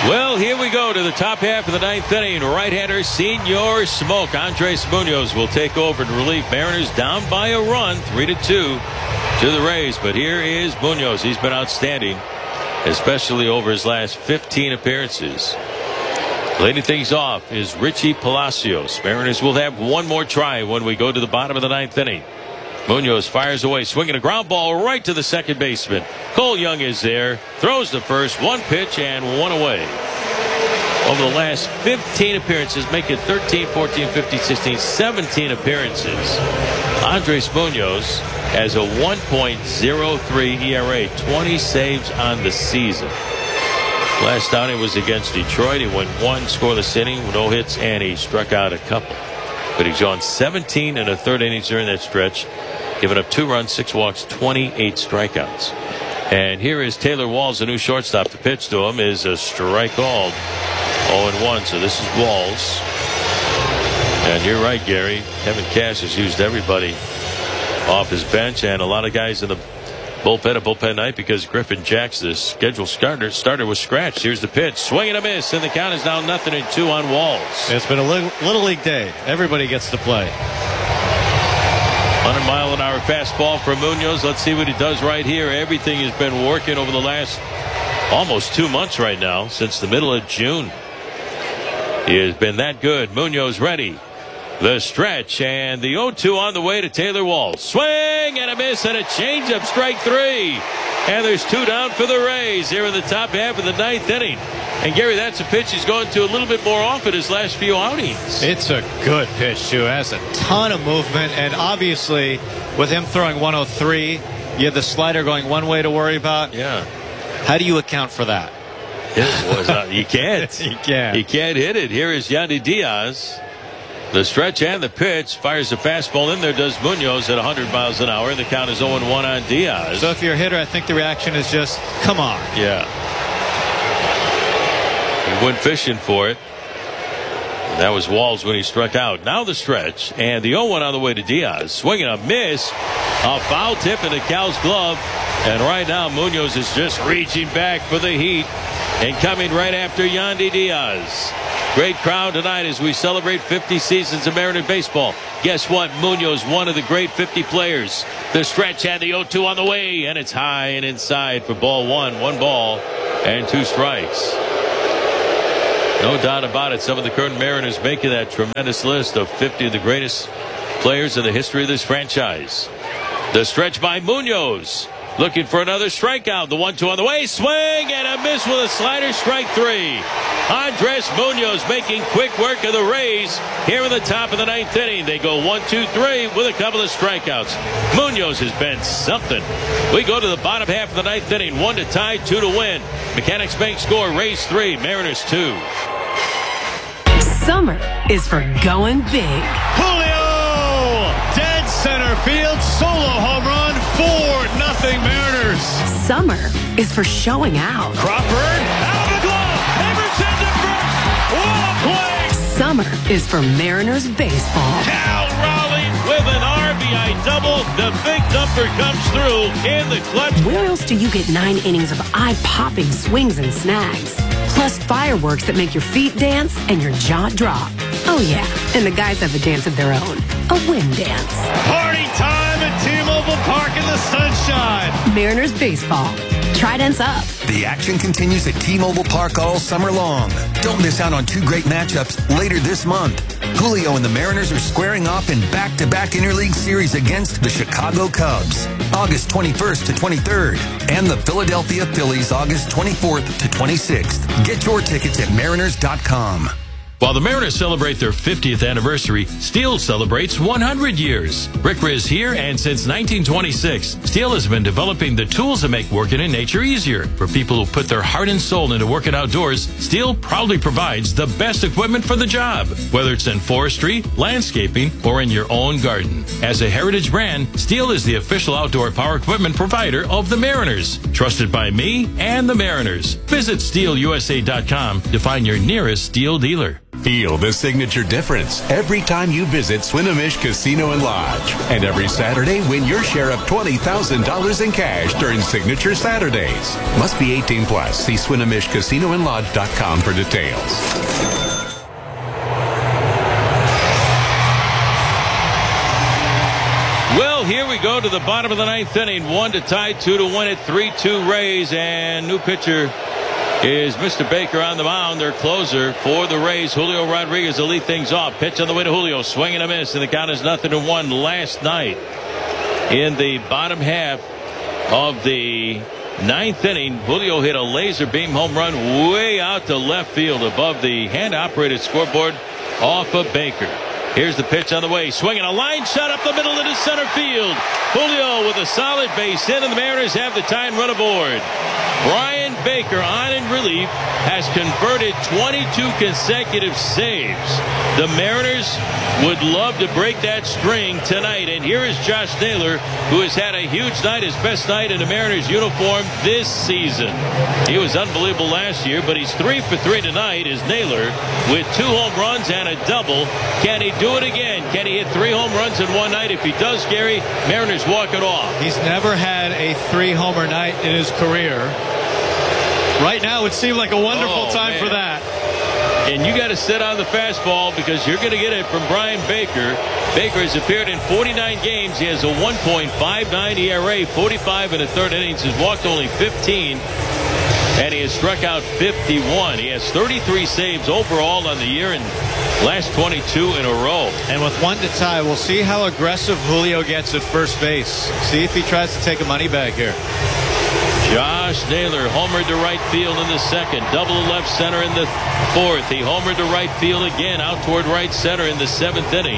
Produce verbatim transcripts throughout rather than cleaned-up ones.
Well, here we go to the top half of the ninth inning. Right-hander Senor Smoke. Andres Munoz will take over to relieve Mariners down by a run, three to two to the Rays. But here is Munoz. He's been outstanding, especially over his last fifteen appearances. Leading things off is Richie Palacios. Mariners will have one more try when we go to the bottom of the ninth inning. Munoz fires away, swinging a ground ball right to the second baseman. Cole Young is there, throws the first, one pitch and one away. Over the last fifteen appearances, make it thirteen, fourteen, fifteen, sixteen, seventeen appearances. Andres Munoz has a one point oh three E R A, twenty saves on the season. Last outing was against Detroit. He went one scoreless inning, no hits, and he struck out a couple. But he's gone seventeen and a third innings during that stretch, giving up two runs, six walks, twenty-eight strikeouts. And here is Taylor Walls, the new shortstop. The pitch to him is a strike called. oh and one, so this is Walls. And you're right, Gary. Kevin Cash has used everybody off his bench, and a lot of guys in the bullpen, a bullpen night, because Griffin Jacks, the scheduled starter, starter was scratched. Here's the pitch, swing and a miss, and the count is now nothing and two on Walls. It's been a little, little league day. Everybody gets to play. one hundred mile an hour fastball for Munoz. Let's see what he does right here. Everything has been working over the last almost two months right now, since the middle of June. He has been that good. Munoz ready. The stretch, and the oh two on the way to Taylor Walls. Swing and a miss and a changeup, strike three. And there's two down for the Rays here in the top half of the ninth inning. And Gary, that's a pitch he's going to a little bit more often his last few outings. It's a good pitch, too. It has a ton of movement, and obviously with him throwing one oh three, you have the slider going one way to worry about. Yeah. How do you account for that? It was not, you can't. You can't. You can't hit it. Here is Yandy Diaz. The stretch and the pitch, fires the fastball in there, does Munoz at one hundred miles an hour, and the count is oh and one on Diaz. So if you're a hitter, I think the reaction is just, come on. Yeah. He went fishing for it. That was Walls when he struck out. Now the stretch, and the oh one on the way to Diaz. Swinging a miss, a foul tip into Cal's glove, and right now Munoz is just reaching back for the heat and coming right after Yandy Diaz. Great crowd tonight as we celebrate fifty seasons of Mariner baseball. Guess what? Munoz, one of the great fifty players. The stretch and the oh two on the way, and it's high and inside for ball one. One ball and two strikes. No doubt about it. Some of the current Mariners making that tremendous list of fifty of the greatest players in the history of this franchise. The stretch by Munoz. Looking for another strikeout. The one two on the way. Swing and a miss with a slider. Strike three. Andres Munoz making quick work of the Rays here in the top of the ninth inning. They go one, two, three with a couple of strikeouts. Munoz has been something. We go to the bottom half of the ninth inning. One to tie, two to win. Mechanics Bank score, Rays three, Mariners two. Summer is for going big. Julio! Dead center field. Solo home run. four nothing Mariners. Summer is for showing out. Crawford. Out of the glove. Emerson to first. What a play. Summer is for Mariners baseball. Cal Raleigh with an R B I double. The big dumper comes through in the clutch. Where else do you get nine innings of eye-popping swings and snags? Plus fireworks that make your feet dance and your jaw drop. Oh yeah, and the guys have a dance of their own. A wind dance. Party time at T-Mobile Park in the sunshine. Mariners baseball. Tridents up. The action continues at T-Mobile Park all summer long. Don't miss out on two great matchups later this month. Julio and the Mariners are squaring off in back-to-back interleague series against the Chicago Cubs, August twenty-first to twenty-third, and the Philadelphia Phillies, August twenty-fourth to twenty-sixth. Get your tickets at mariners dot com. While the Mariners celebrate their fiftieth anniversary, Steel celebrates one hundred years. Rick Riz here, and since nineteen twenty-six, Steel has been developing the tools that make working in nature easier. For people who put their heart and soul into working outdoors, Steel proudly provides the best equipment for the job, whether it's in forestry, landscaping, or in your own garden. As a heritage brand, Steel is the official outdoor power equipment provider of the Mariners, trusted by me and the Mariners. Visit steel u s a dot com to find your nearest Steel dealer. Feel the signature difference every time you visit Swinomish Casino and Lodge. And every Saturday, win your share of twenty thousand dollars in cash during Signature Saturdays. Must be eighteen plus. See Swinomish Casino and Lodge dot com for details. Well, here we go to the bottom of the ninth inning. One to tie, two to win it, three two Rays, and new pitcher is Mister Baker on the mound, their closer for the Rays. Julio Rodriguez will lead things off. Pitch on the way to Julio, swing and a miss, and the count is nothing to one. Last night in the bottom half of the ninth inning, Julio hit a laser beam home run way out to left field above the hand-operated scoreboard off of Baker. Here's the pitch on the way. Swinging a line shot up the middle into center field. Julio with a solid base hit, and the Mariners have the tying run aboard. Brian Baker on in relief has converted twenty-two consecutive saves. The Mariners would love to break that string tonight. And here is Josh Naylor, who has had a huge night, his best night in the Mariners uniform this season. He was unbelievable last year, but he's three for three tonight is Naylor with two home runs and a double. Can he do it again? Can he hit three home runs in one night? If he does, Gary, Mariners walk it off. He's never had a three-homer night in his career. Right now, it would seem like a wonderful oh, time man. for that. And you got to sit on the fastball because you're going to get it from Brian Baker. Baker has appeared in forty-nine games. He has a one point five nine E R A, forty-five in the third innings. He's walked only fifteen, and he has struck out fifty-one. He has thirty-three saves overall on the year and last twenty-two in a row. And with one to tie, we'll see how aggressive Julio gets at first base. See if he tries to take a money bag here. Josh Naylor homered to right field in the second, double to left center in the fourth. He homered to right field again, out toward right center in the seventh inning.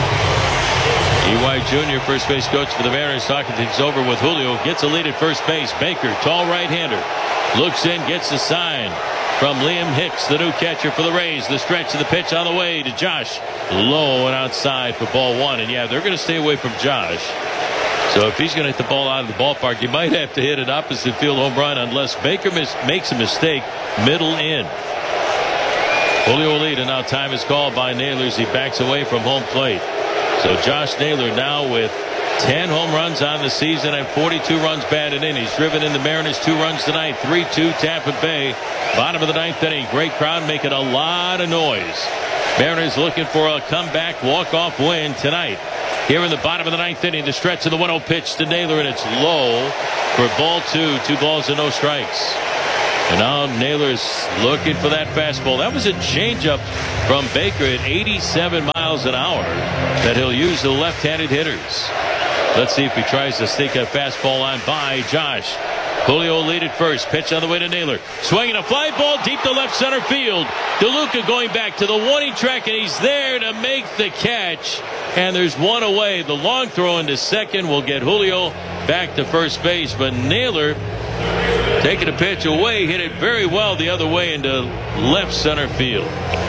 E Y Junior, first base coach for the Mariners, talking things over with Julio. Gets a lead at first base. Baker, tall right-hander, looks in, gets the sign from Liam Hicks, the new catcher for the Rays. The stretch of the pitch on the way to Josh, low and outside for ball one. And yeah, they're going to stay away from Josh. So if he's going to hit the ball out of the ballpark, you might have to hit an opposite field home run unless Baker mis makes a mistake middle in. Julio will lead, and now time is called by Naylor as he backs away from home plate. So Josh Naylor now with ten home runs on the season and forty-two runs batted in. He's driven in the Mariners two runs tonight, three two Tampa Bay. Bottom of the ninth inning. Great crowd making a lot of noise. Mariners looking for a comeback walk-off win tonight. Here in the bottom of the ninth inning, the stretch of the one oh pitch to Naylor, and it's low for ball two. Two balls and no strikes. And now Naylor's looking for that fastball. That was a changeup from Baker at eighty-seven miles an hour that he'll use the left-handed hitters. Let's see if he tries to sneak a fastball on by Josh. Julio lead at first. Pitch on the way to Naylor. Swinging a fly ball deep to left center field. DeLuca going back to the warning track, and he's there to make the catch. And there's one away. The long throw into second will get Julio back to first base. But Naylor taking a pitch away, hit it very well the other way into left center field.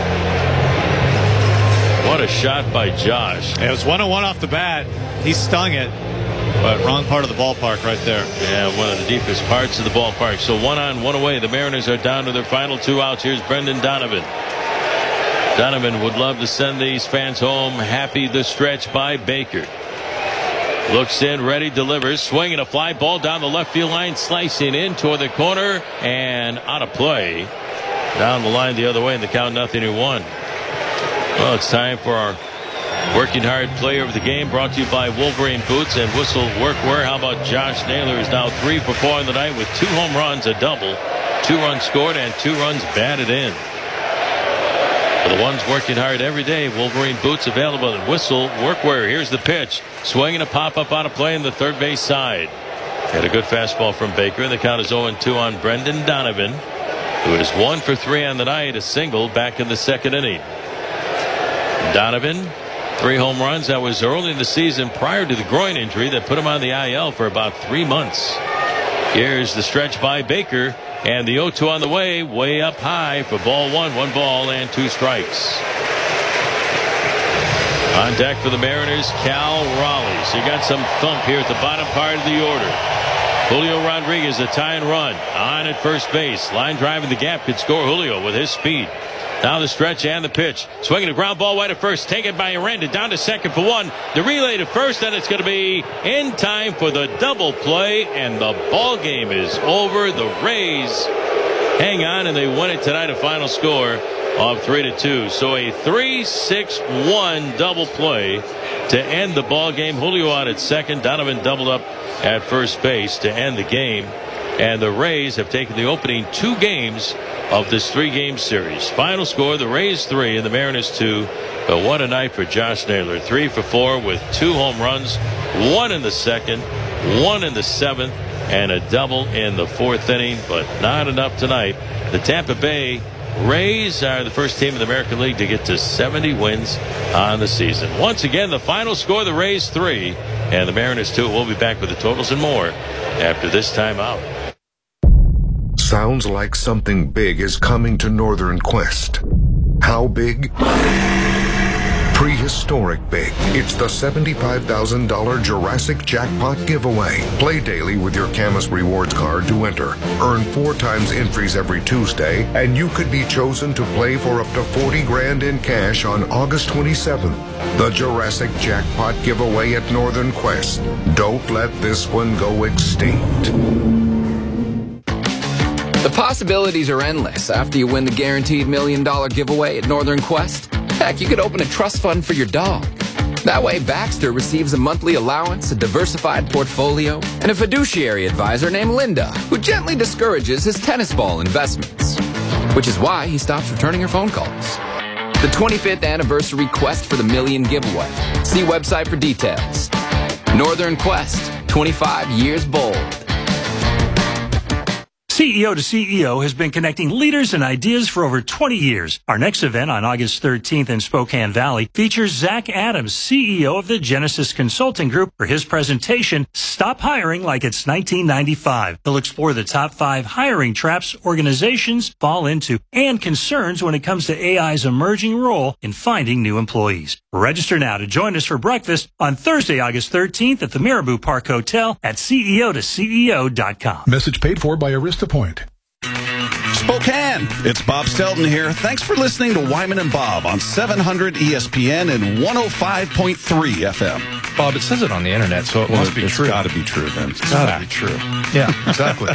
What a shot by Josh. It was one oh one off the bat. He stung it, but wrong part of the ballpark right there. Yeah, one of the deepest parts of the ballpark. So one on, one away. The Mariners are down to their final two outs. Here's Brendan Donovan. Donovan would love to send these fans home. Happy the stretch by Baker. Looks in, ready, delivers. Swinging a fly ball down the left field line, slicing in toward the corner and out of play. Down the line the other way, and the count nothing to one. Well, it's time for our working hard player of the game, brought to you by Wolverine Boots and Whistle Workwear. How about Josh Naylor, who's now three for four in the night with two home runs, a double, two runs scored, and two runs batted in. For the ones working hard every day, Wolverine Boots available at Whistle Workwear. Here's the pitch. Swinging a pop-up out of play in the third base side. Had a good fastball from Baker, and the count is oh and two on Brendan Donovan, who is one for three on the night, a single back in the second inning. Donovan, three home runs. That was early in the season prior to the groin injury that put him on the I L for about three months. Here's the stretch by Baker. And the oh two on the way, way up high for ball one. One ball and two strikes. On deck for the Mariners, Cal Raleigh. So you got some thump here at the bottom part of the order. Julio Rodriguez, a tie and run on at first base. Line drive in the gap could score Julio with his speed. Down the stretch and the pitch. Swinging a ground ball wide at first. Taken by Aranda. Down to second for one. The relay to first, and it's going to be in time for the double play. And the ball game is over. The Rays hang on, and they win it tonight. A final score of three to two. So a three six one double play to end the ball game. Julio out at second. Donovan doubled up at first base to end the game. And the Rays have taken the opening two games of this three-game series. Final score, the Rays three and the Mariners two. But what a night for Josh Naylor. Three for four with two home runs, one in the second, one in the seventh, and a double in the fourth inning. But not enough tonight. The Tampa Bay Rays are the first team in the American League to get to seventy wins on the season. Once again, the final score, the Rays three and the Mariners two. We'll be back with the totals and more after this timeout. Sounds like something big is coming to Northern Quest. How big? Prehistoric big. It's the seventy-five thousand dollars Jurassic Jackpot giveaway. Play daily with your Camus Rewards card to enter. Earn four times entries every Tuesday, and you could be chosen to play for up to forty grand in cash on August twenty-seventh. The Jurassic Jackpot giveaway at Northern Quest. Don't let this one go extinct. The possibilities are endless after you win the guaranteed million dollar giveaway at Northern Quest. Heck, you could open a trust fund for your dog. That way, Baxter receives a monthly allowance, a diversified portfolio, and a fiduciary advisor named Linda, who gently discourages his tennis ball investments. Which is why he stops returning her phone calls. The twenty-fifth anniversary quest for the million giveaway. See website for details. Northern Quest, twenty-five years bold. C E O to C E O has been connecting leaders and ideas for over twenty years. Our next event on August thirteenth in Spokane Valley features Zach Adams, C E O of the Genesis Consulting Group, for his presentation, Stop Hiring Like It's nineteen ninety-five. He'll explore the top five hiring traps organizations fall into and concerns when it comes to A I's emerging role in finding new employees. Register now to join us for breakfast on Thursday, August thirteenth at the Marabou Park Hotel at C E O to C E O dot com. Message paid for by Arista Point. Spokane, it's Bob Stelton here. Thanks for listening to Wyman and Bob on seven hundred E S P N and one oh five point three F M. Bob, it says it on the internet, so it well, must be it's true. It's got to be true, then. It's got to be true. Yeah, exactly.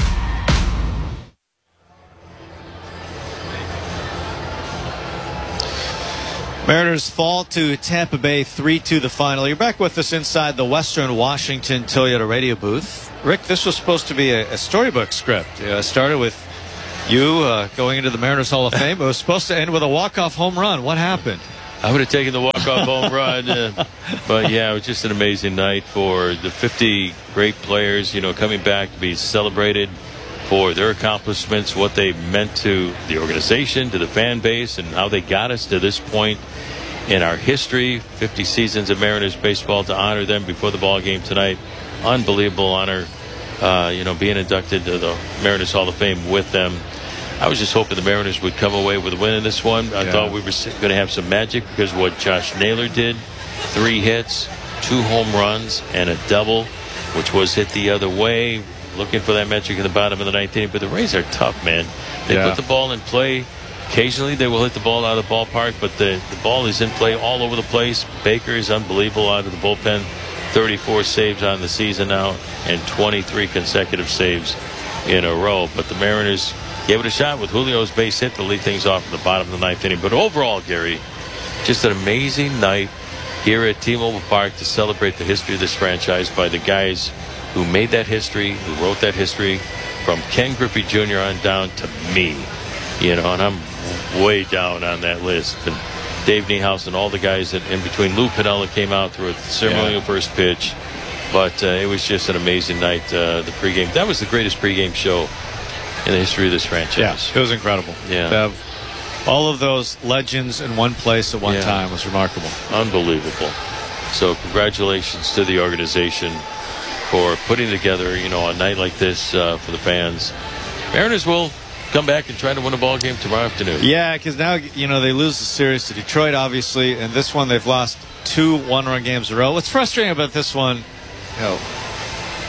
Mariners fall to Tampa Bay three two the final. You're back with us inside the Western Washington Toyota radio booth. Rick, this was supposed to be a, a storybook script. Uh, started with you uh, going into the Mariners Hall of Fame. It was supposed to end with a walk-off home run. What happened? I would have taken the walk-off home run. Uh, but, yeah, it was just an amazing night for the fifty great players, you know, coming back to be celebrated for their accomplishments, what they meant to the organization, to the fan base, and how they got us to this point in our history. fifty seasons of Mariners baseball, to honor them before the ball game tonight. Unbelievable honor, uh, you know, being inducted to the Mariners Hall of Fame with them. I was just hoping the Mariners would come away with a win in this one. I yeah. thought we were going to have some magic because what Josh Naylor did, three hits, two home runs, and a double, which was hit the other way, looking for that magic in the bottom of the ninth inning. But the Rays are tough, man. They yeah. put the ball in play. Occasionally they will hit the ball out of the ballpark, but the, the ball is in play all over the place. Baker is unbelievable out of the bullpen. thirty-four saves on the season now and twenty-three consecutive saves in a row. But the Mariners gave it a shot with Julio's base hit to lead things off in the bottom of the ninth inning. But overall, Gary, just an amazing night here at T-Mobile Park to celebrate the history of this franchise by the guys who made that history, who wrote that history, from Ken Griffey Junior on down to me. You know, and I'm way down on that list. And Dave Niehaus and all the guys that in between. Lou Piniella came out through a ceremonial yeah. first pitch. But uh, it was just an amazing night, uh, the pregame. That was the greatest pregame show in the history of this franchise. Yeah, it was incredible. Yeah. To have all of those legends in one place at one yeah. time was remarkable. Unbelievable. So congratulations to the organization for putting together, you know, a night like this uh, for the fans. Mariners will come back and try to win a ball game tomorrow afternoon. Yeah, because now, you know, they lose the series to Detroit, obviously, and this one they've lost two one-run games in a row. What's frustrating about this one, you know,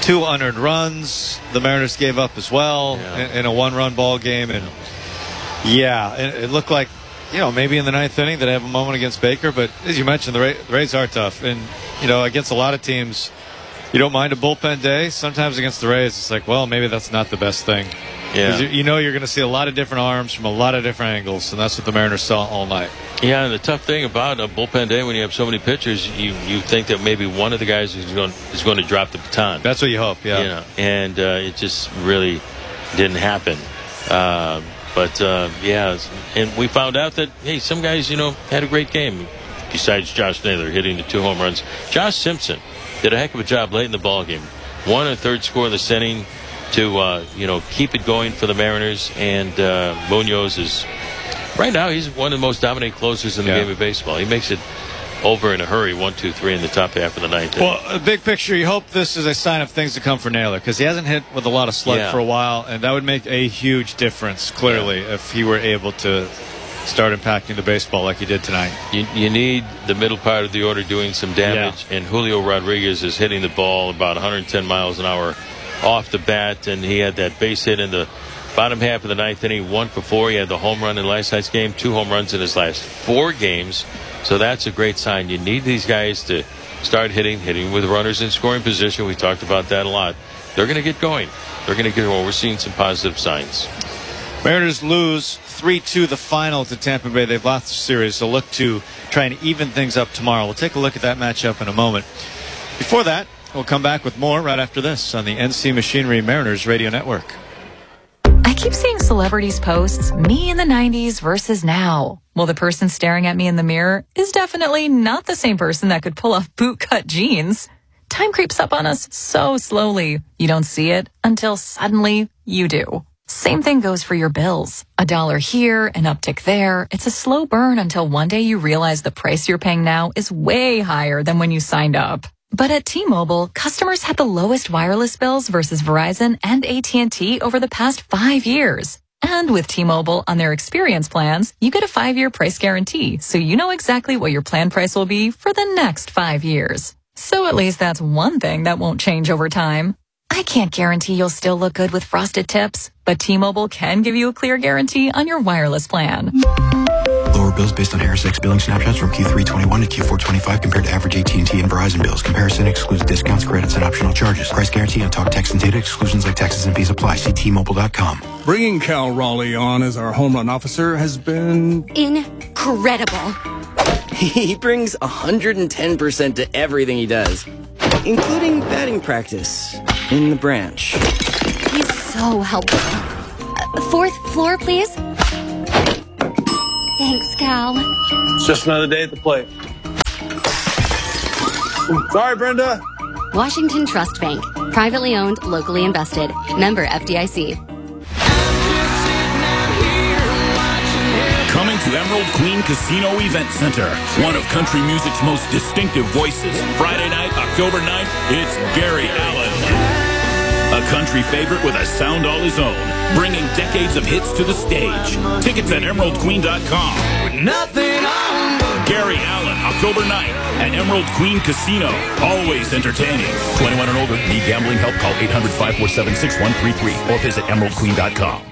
two unearned runs the Mariners gave up as well Yeah. in, in a one-run ball game. And, yeah, it, it looked like, you know, maybe in the ninth inning they'd have a moment against Baker. But as you mentioned, the, Ra- the Rays are tough. And, you know, against a lot of teams, you don't mind a bullpen day. Sometimes against the Rays, it's like, well, maybe that's not the best thing. Yeah. You, you know you're going to see a lot of different arms from a lot of different angles, and that's what the Mariners saw all night. Yeah, and the tough thing about a bullpen day when you have so many pitchers, you, you think that maybe one of the guys is going is going to drop the baton. That's what you hope, yeah. You know, and uh, it just really didn't happen. Uh, but, uh, yeah, and we found out that, hey, some guys, you know, had a great game besides Josh Naylor hitting the two home runs. Josh Simpson did a heck of a job late in the ball game. Won a third scoreless inning to, uh, you know, keep it going for the Mariners. And uh, Munoz is, right now, he's one of the most dominant closers in the yeah. game of baseball. He makes it over in a hurry, one, two, three in the top half of the ninth. Well, a big picture, you hope this is a sign of things to come for Naylor, because he hasn't hit with a lot of slug Yeah. for a while, and that would make a huge difference, clearly, yeah. if he were able to start impacting the baseball like he did tonight. You, you need the middle part of the order doing some damage, Yeah. and Julio Rodriguez is hitting the ball about one hundred ten miles an hour off the bat, and he had that base hit in the bottom half of the ninth inning, one for four. He had the home run in last night's game, two home runs in his last four games. So that's a great sign. You need these guys to start hitting, hitting with runners in scoring position. We talked about that a lot. They're going to get going. They're going to get going. We're seeing some positive signs. Mariners lose three two the final to Tampa Bay. They've lost the series, so look to try and even things up tomorrow. We'll take a look at that matchup in a moment. Before that, we'll come back with more right after this on the N C Machinery Mariners Radio Network. I keep seeing celebrities posts, me in the nineties versus now. Well, the person staring at me in the mirror is definitely not the same person that could pull off bootcut jeans. Time creeps up on us so slowly. You don't see it until suddenly you do. Same thing goes for your bills. A dollar here, an uptick there. It's a slow burn until one day you realize the price you're paying now is way higher than when you signed up. But at T-Mobile, customers had the lowest wireless bills versus Verizon and A T and T over the past five years. And with T-Mobile on their experience plans, you get a five-year price guarantee, so you know exactly what your plan price will be for the next five years. So at least that's one thing that won't change over time. I can't guarantee you'll still look good with frosted tips, but T-Mobile can give you a clear guarantee on your wireless plan. Lower bills based on Harris X billing snapshots from Q three twenty-one to Q four twenty-five compared to average A T and T and Verizon bills. Comparison excludes discounts, credits, and optional charges. Price guarantee on talk, text, and data. Exclusions like taxes and fees apply. See T Mobile dot com. Bringing Cal Raleigh on as our home run officer has been incredible. He brings one hundred ten percent to everything he does, including batting practice in the branch. He's so helpful. Uh, fourth floor, please. Thanks, Cal. It's just another day at the plate. Sorry, Brenda. Washington Trust Bank. Privately owned, locally invested. Member F D I C. Coming to Emerald Queen Casino Event Center, one of country music's most distinctive voices. Friday night, October ninth, it's Gary Allan. A country favorite with a sound all his own, bringing decades of hits to the stage. Tickets at emerald queen dot com. Nothing on Gary Allan, October ninth, at Emerald Queen Casino. Always entertaining. twenty-one and older. Need gambling help? Call eight hundred, five four seven, six one three three or visit emerald queen dot com.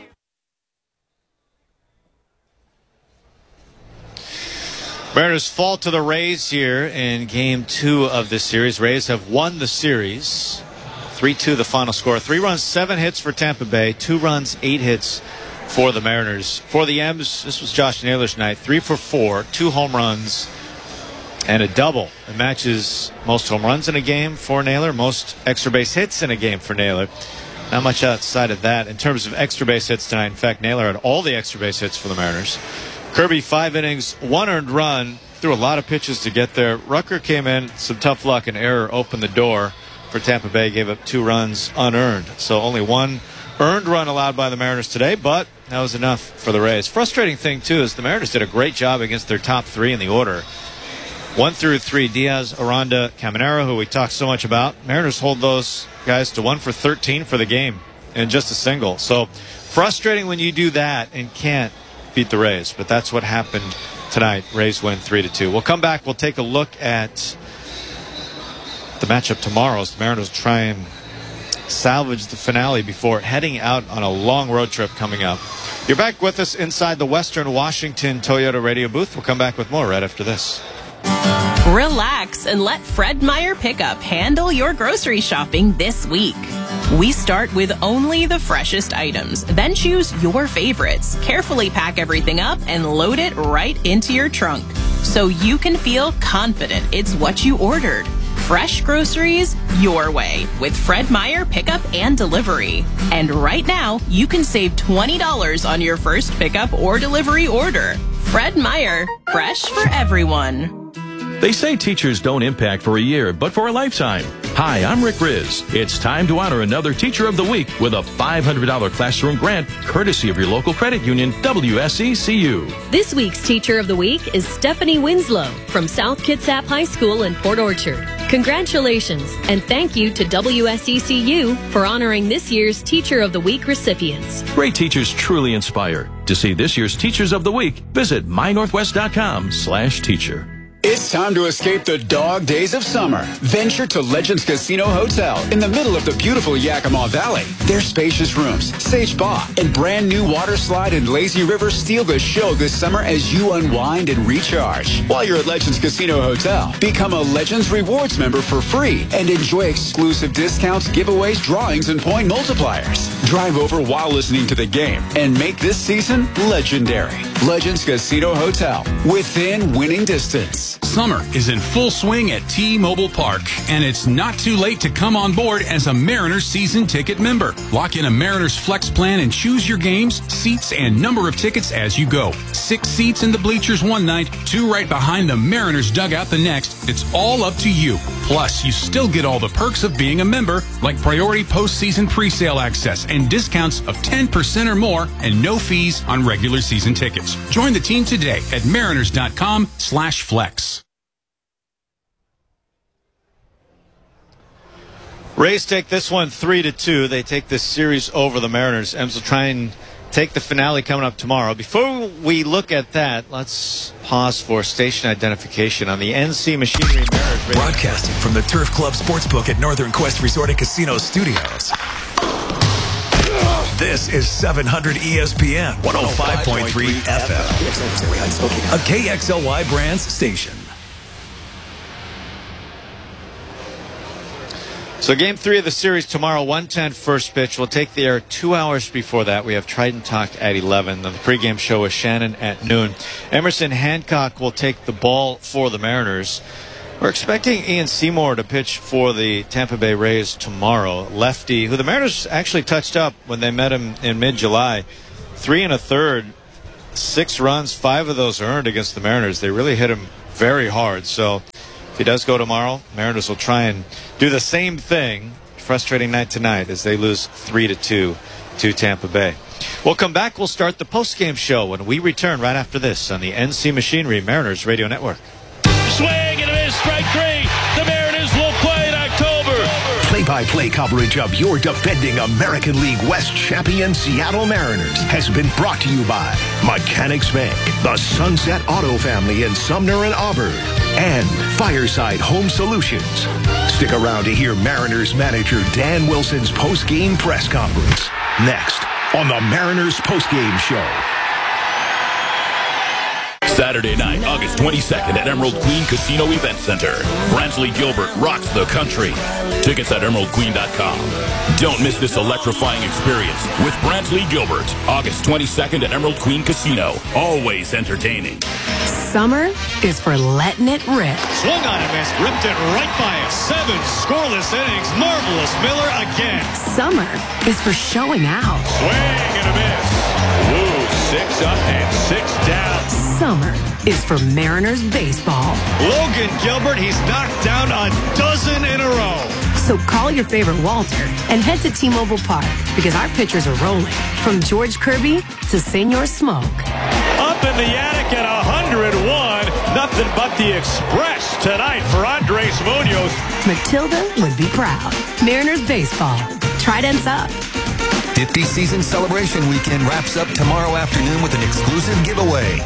Mariners fall to the Rays here in game two of this series. Rays have won the series. three two the final score. Three runs, seven hits for Tampa Bay. Two runs, eight hits for the Mariners. For the M's, this was Josh Naylor's night. Three for four, two home runs, and a double. It matches most home runs in a game for Naylor, most extra base hits in a game for Naylor. Not much outside of that in terms of extra base hits tonight. In fact, Naylor had all the extra base hits for the Mariners. Kirby, five innings, one earned run, threw a lot of pitches to get there. Rucker came in, some tough luck and error opened the door for Tampa Bay, gave up two runs unearned. So only one earned run allowed by the Mariners today, but that was enough for the Rays. Frustrating thing, too, is the Mariners did a great job against their top three in the order. One through three, Diaz, Aranda, Caminero, who we talked so much about. Mariners hold those guys to one for thirteen for the game and just a single. So frustrating when you do that and can't beat the Rays, but that's what happened tonight. Rays win three to two. We'll come back. We'll take a look at the matchup tomorrow as the Mariners try and salvage the finale before heading out on a long road trip coming up. You're back with us inside the Western Washington Toyota radio booth. We'll come back with more right after this. Relax and let Fred Meyer Pickup handle your grocery shopping this week. We start with only the freshest items, then choose your favorites. Carefully pack everything up and load it right into your trunk so you can feel confident it's what you ordered. Fresh groceries your way with Fred Meyer Pickup and Delivery. And right now, you can save twenty dollars on your first pickup or delivery order. Fred Meyer, fresh for everyone. They say teachers don't impact for a year, but for a lifetime. Hi, I'm Rick Riz. It's time to honor another Teacher of the Week with a five hundred dollars classroom grant, courtesy of your local credit union, W S E C U. This week's Teacher of the Week is Stephanie Winslow from South Kitsap High School in Port Orchard. Congratulations, and thank you to W S E C U for honoring this year's Teacher of the Week recipients. Great teachers truly inspire. To see this year's Teachers of the Week, visit my northwest dot com slash teacher. It's time to escape the dog days of summer. Venture to Legends Casino Hotel in the middle of the beautiful Yakima Valley. Their spacious rooms, sage spa, and brand new water slide and lazy river steal the show this summer as you unwind and recharge. While you're at Legends Casino Hotel, become a Legends Rewards member for free and enjoy exclusive discounts, giveaways, drawings, and point multipliers. Drive over while listening to the game and make this season legendary. Legends Casino Hotel, within winning distance. Summer is in full swing at T-Mobile Park, and it's not too late to come on board as a Mariners season ticket member. Lock in a Mariners Flex plan and choose your games, seats, and number of tickets as you go. Six seats in the bleachers one night, two right behind the Mariners dugout the next. It's all up to you. Plus, you still get all the perks of being a member, like priority postseason presale access and discounts of ten percent or more and no fees on regular season tickets. Join the team today at mariners dot com slash flex. Rays take this one three to two. They take this series over the Mariners. Ems will try and take the finale coming up tomorrow. Before we look at that, let's pause for station identification on the N C Machinery Mariners Radio. Broadcasting from the Turf Club Sportsbook at Northern Quest Resort and Casino Studios. This is seven hundred E S P N one oh five point three F M, a K X L Y Brands station. So game three of the series tomorrow, one ten first pitch. We'll take the air two hours before that. We have Trident Talk at eleven. Then the pregame show with Shannon at noon. Emerson Hancock will take the ball for the Mariners. We're expecting Ian Seymour to pitch for the Tampa Bay Rays tomorrow. Lefty, who the Mariners actually touched up when they met him in mid-July. Three and a third, six runs, five of those earned against the Mariners. They really hit him very hard. So if he does go tomorrow, Mariners will try and do the same thing. Frustrating night tonight as they lose three to two to Tampa Bay. We'll come back. We'll start the postgame show when we return right after this on the N C Machinery Mariners Radio Network. Swing and a miss, strike three. The Mariners will play in October. Play-by-play coverage of your defending American League West champion Seattle Mariners has been brought to you by Mechanics Bank, the Sunset Auto Family in Sumner and Auburn, and Fireside Home Solutions. Stick around to hear Mariners manager Dan Wilson's post-game press conference next on the Mariners Postgame Show. Saturday night, August twenty-second at Emerald Queen Casino Event Center. Brantley Gilbert rocks the country. Tickets at emerald queen dot com. Don't miss this electrifying experience with Brantley Gilbert. August twenty-second at Emerald Queen Casino. Always entertaining. Summer is for letting it rip. Swung on and missed, ripped it right by it. Seven scoreless innings. Marvelous Miller again. Summer is for showing out. Swing and a miss. Woo, six up and six down. Summer is for Mariners baseball. Logan Gilbert, he's knocked down a dozen in a row. So call your favorite Walter and head to T-Mobile Park because our pitchers are rolling. From George Kirby to Senor Smoke. Up in the attic at one hundred one. Nothing but the express tonight for Andres Munoz. Matilda would be proud. Mariners baseball. Trident's up. fifty season celebration weekend wraps up tomorrow afternoon with an exclusive giveaway.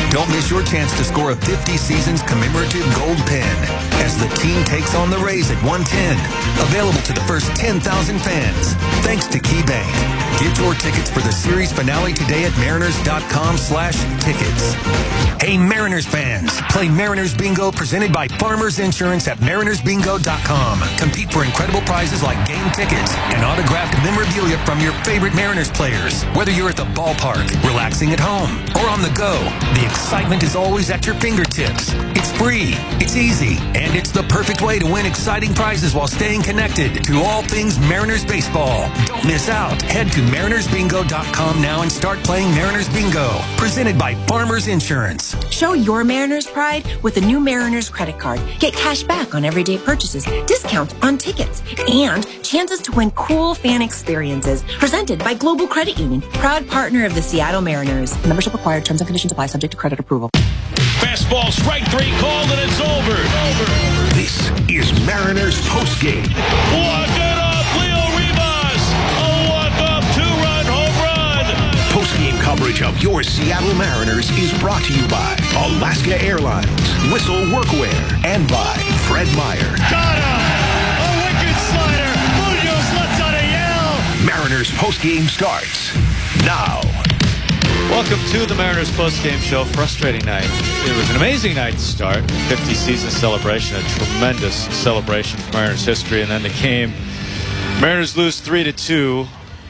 Don't miss your chance to score a fifty seasons commemorative gold pin as the team takes on the Rays at one ten. Available to the first ten thousand fans. Thanks to KeyBank. Get your tickets for the series finale today at mariners.com slash tickets. Hey, Mariners fans. Play Mariners Bingo presented by Farmers Insurance at mariners bingo dot com. Compete for incredible prizes like game tickets and autographed memorabilia from your favorite Mariners players. Whether you're at the ballpark, relaxing at home, or on the go, the excitement is always at your fingertips. It's free, it's easy, and it's the perfect way to win exciting prizes while staying connected to all things Mariners baseball. Don't miss out. Head to mariners bingo dot com now and start playing Mariners Bingo. Presented by Farmers Insurance. Show your Mariners pride with the new Mariners credit card. Get cash back on everyday purchases, discounts on tickets, and chances to win cool fan experiences. Presented by Global Credit Union, proud partner of the Seattle Mariners. Membership required. Terms and conditions apply. Subject to credit approval. Fastball, strike three, called, and it's over. over. This is Mariners postgame. Walk it off, Leo Rivas. A walk-off two-run home run. Postgame coverage of your Seattle Mariners is brought to you by Alaska Airlines, Whistle Workwear, and by Fred Meyer. Got him! A wicked slider. Munoz lets out a yell. Mariners postgame starts now. Welcome to the Mariners postgame show. Frustrating night. It was an amazing night to start. fifty season celebration, a tremendous celebration for Mariners history. And then the game, Mariners lose three to two.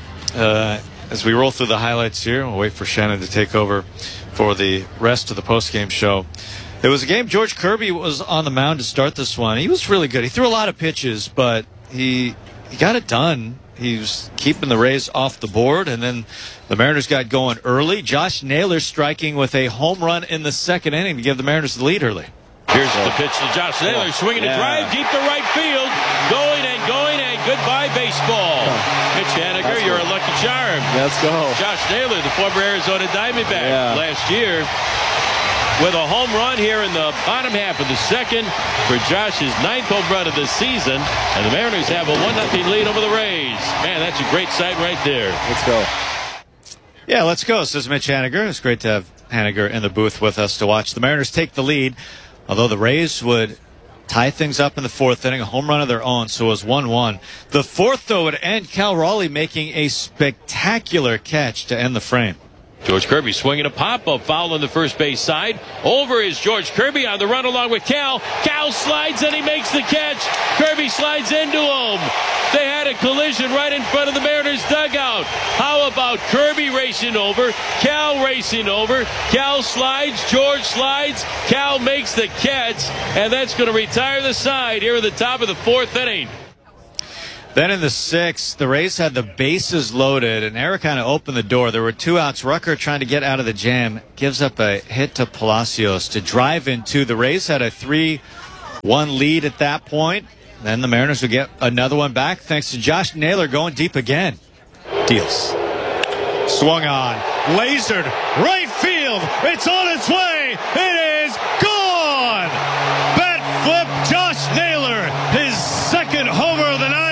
Uh, as we roll through the highlights here, we'll wait for Shannon to take over for the rest of the postgame show. It was a game. George Kirby was on the mound to start this one. He was really good. He threw a lot of pitches, but he he got it done. He was keeping the Rays off the board, and then the Mariners got going early. Josh Naylor striking with a home run in the second inning to give the Mariners the lead early. Here's the pitch to Josh Naylor, swinging yeah. a drive deep to right field, going and going, and goodbye baseball. Mitch Haniger, you're a lucky charm. Let's go. Josh Naylor, the former Arizona Diamondback, yeah. last year, with a home run here in the bottom half of the second for Josh's ninth home run of the season. And the Mariners have a one nothing lead over the Rays. Man, that's a great sight right there. Let's go. Yeah, let's go, says Mitch Haniger. It's great to have Haniger in the booth with us to watch the Mariners take the lead. Although the Rays would tie things up in the fourth inning, a home run of their own, so it was one one. The fourth, though, would end Cal Raleigh making a spectacular catch to end the frame. George Kirby swinging a pop-up foul on the first base side. Over is George Kirby on the run along with Cal. Cal slides and he makes the catch. Kirby slides into him. They had a collision right in front of the Mariners dugout. How about Kirby racing over, Cal racing over, Cal slides, George slides, Cal makes the catch, and that's going to retire the side here at the top of the fourth inning. Then in the sixth, the Rays had the bases loaded, and Eric kind of opened the door. There were two outs. Rucker trying to get out of the jam, gives up a hit to Palacios to drive into. The Rays had a three one lead at that point. Then the Mariners would get another one back thanks to Josh Naylor going deep again. Deals. Swung on. Lasered. Right field. It's on its way. It is gone. Bat flip. Josh Naylor. His second homer of the night.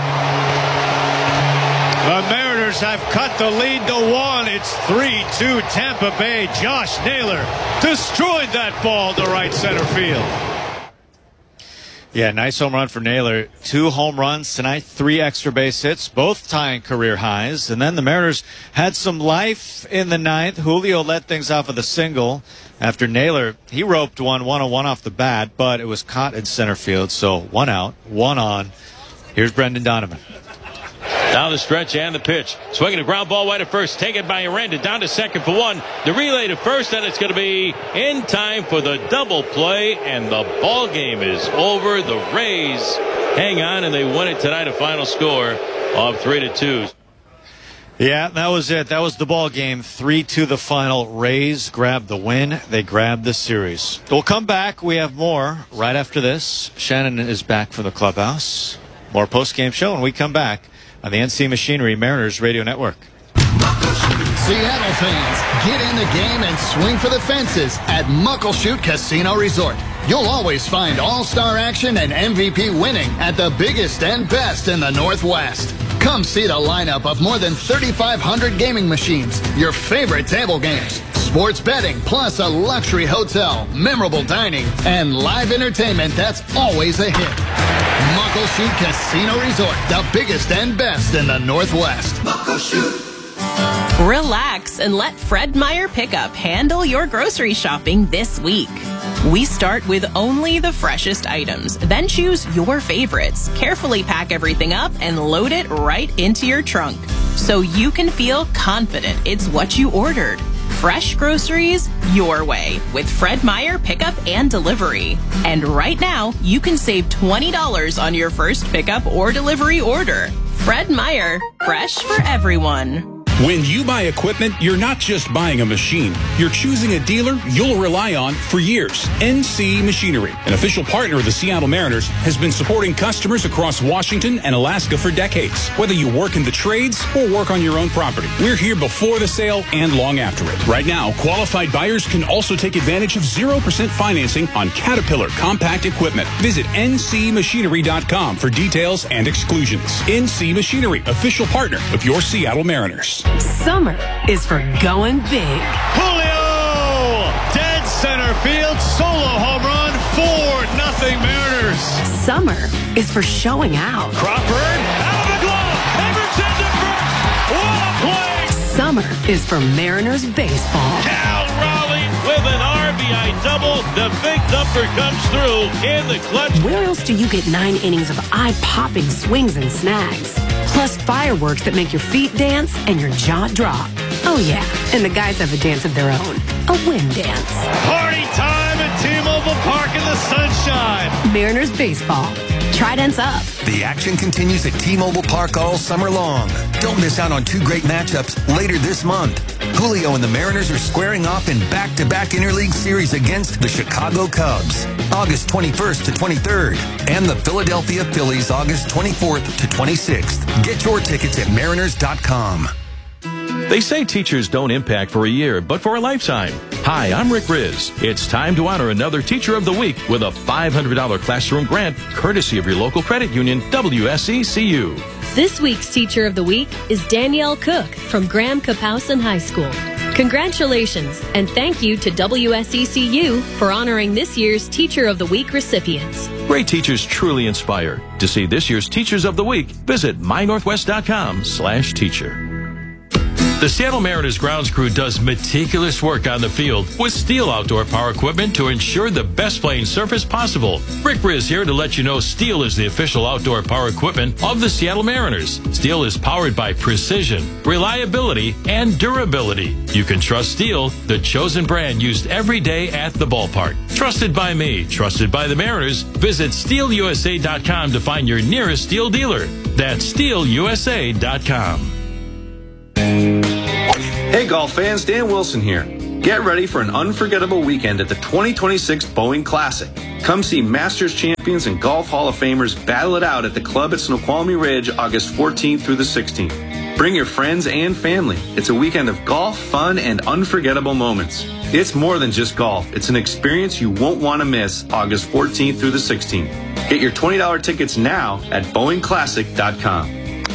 The Mariners have cut the lead to one. It's three two Tampa Bay. Josh Naylor destroyed that ball to right center field. Yeah, nice home run for Naylor. Two home runs tonight, three extra base hits, both tying career highs. And then the Mariners had some life in the ninth. Julio led things off with a single after Naylor. He roped one, one on one off the bat, but it was caught in center field. So one out, one on. Here's Brendan Donovan. Down the stretch and the pitch. Swinging a ground ball wide at first. Taken by Aranda. Down to second for one. The relay to first, and it's going to be in time for the double play. And the ball game is over. The Rays hang on, and they win it tonight. A final score of three to two. Yeah, that was it. That was the ball game. Three to the final. Rays grabbed the win. They grabbed the series. We'll come back. We have more right after this. Shannon is back from the clubhouse. More post-game show when we come back on the N C Machinery Mariners Radio Network. Seattle fans, get in the game and swing for the fences at Muckleshoot Casino Resort. You'll always find all-star action and M V P winning at the biggest and best in the Northwest. Come see the lineup of more than thirty-five hundred gaming machines, your favorite table games, sports betting, plus a luxury hotel, memorable dining, and live entertainment that's always a hit. Muckleshoot Casino Resort, the biggest and best in the Northwest. Muckleshoot. Relax and let Fred Meyer Pickup handle your grocery shopping this week. We start with only the freshest items, then choose your favorites. Carefully pack everything up and load it right into your trunk so you can feel confident it's what you ordered. Fresh groceries your way with Fred Meyer Pickup and Delivery. And right now, you can save twenty dollars on your first pickup or delivery order. Fred Meyer, fresh for everyone. When you buy equipment, you're not just buying a machine. You're choosing a dealer you'll rely on for years. N C Machinery, an official partner of the Seattle Mariners, has been supporting customers across Washington and Alaska for decades. Whether you work in the trades or work on your own property, we're here before the sale and long after it. Right now, qualified buyers can also take advantage of zero percent financing on Caterpillar compact equipment. Visit N C machinery dot com for details and exclusions. N C Machinery, official partner of your Seattle Mariners. Summer is for going big. Julio! Dead center field, solo home run, four nothing Mariners. Summer is for showing out. Crawford, out of the glove, Emerson to first. What a play! Summer is for Mariners baseball. Cal Raleigh with an R B I double. The big thumper comes through in the clutch. Where else do you get nine innings of eye-popping swings and snags? Plus fireworks that make your feet dance and your jaw drop. Oh yeah, and the guys have a dance of their own. A wind dance. Party time at T-Mobile Park in the sunshine. Mariners baseball. Trident's up. The action continues at T-Mobile Park all summer long. Don't miss out on two great matchups later this month. Julio and the Mariners are squaring off in back-to-back interleague series against the Chicago Cubs, August twenty-first to twenty-third, and the Philadelphia Phillies, August twenty-fourth to twenty-sixth. Get your tickets at mariners dot com. They say teachers don't impact for a year, but for a lifetime. Hi, I'm Rick Riz. It's time to honor another Teacher of the Week with a five hundred dollars classroom grant, courtesy of your local credit union, W S E C U. This week's Teacher of the Week is Danielle Cook from Graham Kapowsin High School. Congratulations, and thank you to W S E C U for honoring this year's Teacher of the Week recipients. Great teachers truly inspire. To see this year's Teachers of the Week, visit my northwest dot com slash teacher. The Seattle Mariners grounds crew does meticulous work on the field with Steel outdoor power equipment to ensure the best playing surface possible. Rick Riz here to let you know Steel is the official outdoor power equipment of the Seattle Mariners. Steel is powered by precision, reliability, and durability. You can trust Steel, the chosen brand used every day at the ballpark. Trusted by me, trusted by the Mariners. Visit steel u s a dot com to find your nearest Steel dealer. That's steel u s a dot com. Hey golf fans, Dan Wilson here. Get ready for an unforgettable weekend at the twenty twenty-six Boeing Classic. Come see Masters champions and Golf Hall of Famers battle it out at the club at Snoqualmie Ridge August fourteenth through the sixteenth. Bring your friends and family. It's a weekend of golf, fun, and unforgettable moments. It's more than just golf. It's an experience you won't want to miss August fourteenth through the sixteenth. Get your twenty dollars tickets now at boeing classic dot com.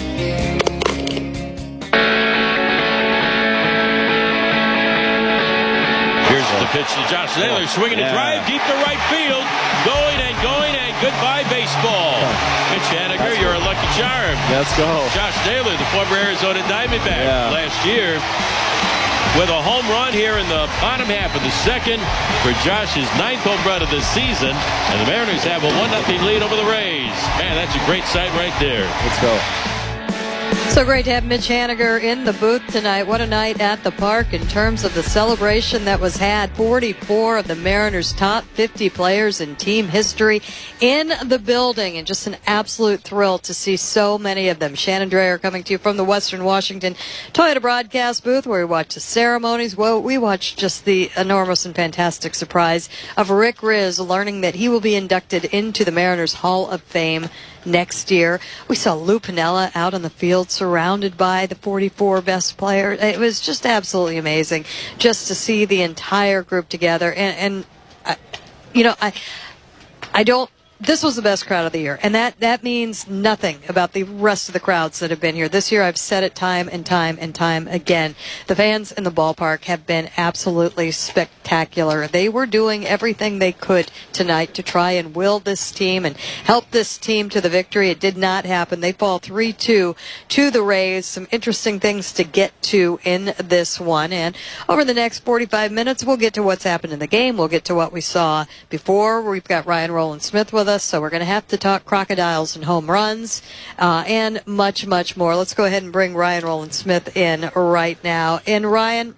Here's the pitch to Josh Naylor, swinging a drive deep to right field. Going and going and goodbye baseball. Mitch Haniger, you're a lucky charm. Let's go. Josh Naylor, the former Arizona Diamondback Yeah. last year, with a home run here in the bottom half of the second for Josh's ninth home run of the season. And the Mariners have a one nothing lead over the Rays. Man, that's a great sight right there. Let's go. So great to have Mitch Haniger in the booth tonight. What a night at the park in terms of the celebration that was had. forty-four of the Mariners' top fifty players in team history in the building, and just an absolute thrill to see so many of them. Shannon Dreyer coming to you from the Western Washington Toyota broadcast booth, where we watched the ceremonies. Well, we watched just the enormous and fantastic surprise of Rick Riz learning that he will be inducted into the Mariners Hall of Fame next year. We saw Lou Piniella out on the field surrounded by the forty-four best players. It was just absolutely amazing just to see the entire group together. And, and I, you know, I, I don't this was the best crowd of the year, and that, that means nothing about the rest of the crowds that have been here. This year, I've said it time and time and time again. The fans in the ballpark have been absolutely spectacular. They were doing everything they could tonight to try and will this team and help this team to the victory. It did not happen. They fall three two to the Rays. Some interesting things to get to in this one. And over the next forty-five minutes, we'll get to what's happened in the game. We'll get to what we saw before. We've got Ryan Rowland-Smith with us, so we're going to have to talk crocodiles and home runs uh, and much, much more. Let's go ahead and bring Ryan Rowland-Smith in right now. And Ryan,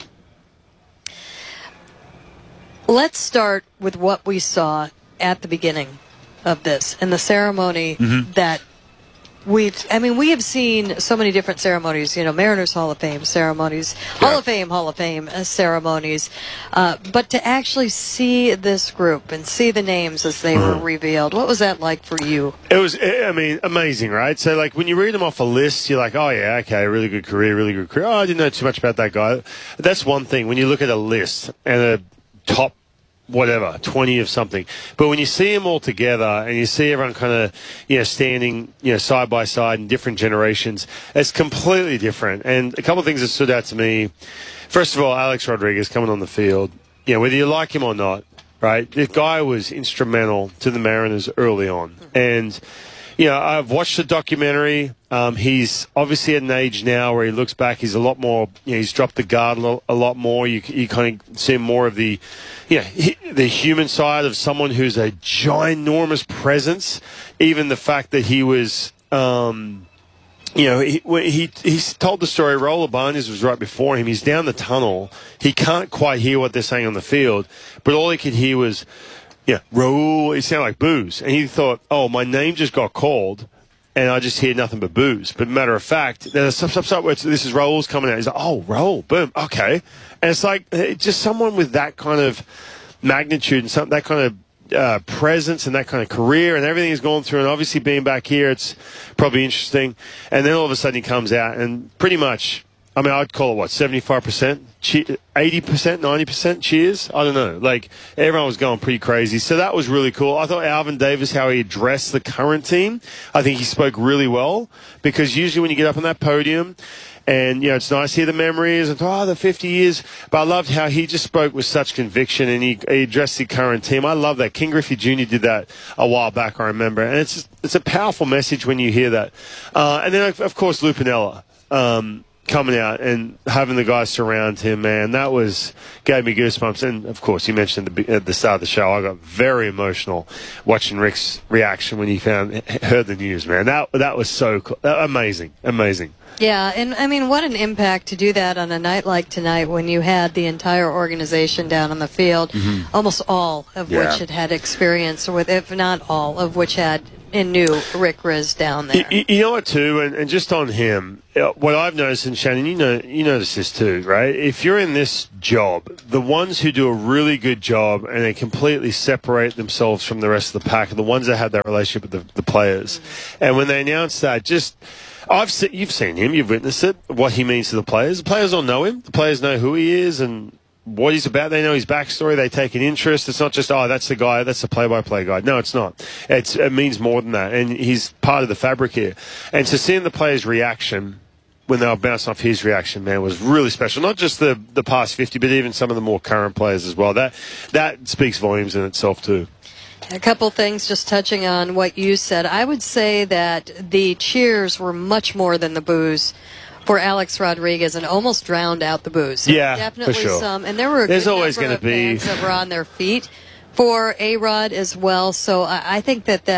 let's start with what we saw at the beginning of this and the ceremony mm-hmm. that we've, I mean, we have seen so many different ceremonies, you know, Mariners Hall of Fame ceremonies, yeah. Hall of Fame, Hall of Fame uh, ceremonies, uh, but to actually see this group and see the names as they were revealed, what was that like for you? It was, I mean, amazing, right? So, like, when you read them off a list, you're like, oh, yeah, okay, really good career, really good career. Oh, I didn't know too much about that guy. That's one thing. When you look at a list and a top whatever, twenty of something. But when you see them all together and you see everyone kind of, you know, standing, you know, side by side in different generations, it's completely different. And a couple of things that stood out to me. First of all, Alex Rodriguez coming on the field. You know, whether you like him or not, right? The guy was instrumental to the Mariners early on. And, you know, I've watched the documentary. Um, he's obviously at an age now where he looks back, he's a lot more, you know, he's dropped the guard a lot, a lot more. You, you kind of see more of the, you know, he, the human side of someone who's a ginormous presence. Even the fact that he was, um, you know, he, he he's told the story. Raul Ibanez was right before him. He's down the tunnel. He can't quite hear what they're saying on the field, but all he could hear was, yeah, Raul. It sounded like booze, and he thought, "Oh, my name just got called, and I just hear nothing but booze." But matter of fact, there's some stuff where this is Raul's coming out. He's like, "Oh, Raul, boom, okay," and it's like just someone with that kind of magnitude and some that kind of uh, presence and that kind of career and everything he's gone through, and obviously being back here, it's probably interesting. And then all of a sudden he comes out and pretty much, I mean, I'd call it, what, seventy-five percent? eighty percent, ninety percent cheers? I don't know. Like, everyone was going pretty crazy. So that was really cool. I thought Alvin Davis, how he addressed the current team, I think he spoke really well. Because usually when you get up on that podium, and, you know, it's nice to hear the memories and, oh, the fifty years. But I loved how he just spoke with such conviction, and he, he addressed the current team. I love that. King Griffey Junior did that a while back, I remember. And it's just, it's a powerful message when you hear that. Uh, and then, of course, Lou Piniella. Um, coming out and having the guys surround him, man, that was, gave me goosebumps. And, of course, you mentioned at the, at the start of the show, I got very emotional watching Rick's reaction when he found heard the news, man. That that was so cool. Amazing, amazing. Yeah, and, I mean, what an impact to do that on a night like tonight when you had the entire organization down on the field, mm-hmm. almost all of yeah. which had had experience with, if not all, of which had and knew Rick Rizzs down there. You, you know what, too, and, and just on him, what I've noticed, and Shannon, you know, you notice this too, right? If you're in this job, the ones who do a really good job and they completely separate themselves from the rest of the pack are the ones that have that relationship with the, the players. Mm-hmm. And when they announce that, just... I've seen, you've seen him, you've witnessed it, what he means to the players. The players all know him. The players know who he is and what he's about. They know his backstory. They take an interest. It's not just, oh, that's the guy, that's the play-by-play guy. No, it's not. It's, it means more than that. And he's part of the fabric here. And to seeing the players' reaction when they were bouncing off his reaction, man, was really special. Not just the, the past fifty, but even some of the more current players as well. That, that speaks volumes in itself, too. A couple things just touching on what you said. I would say that the cheers were much more than the boos for Alex Rodriguez and almost drowned out the boos. Yeah, definitely for sure. some. And there were a There's good always number gonna of be fans that were on their feet for A-Rod as well. So I, I think that that